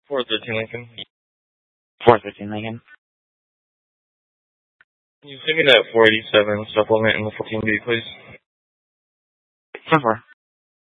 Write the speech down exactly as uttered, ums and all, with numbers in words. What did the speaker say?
four thirteen Lincoln. four thirteen Lincoln. Can you send me that four eighty-seven supplement in the fourteen B, please? ten four.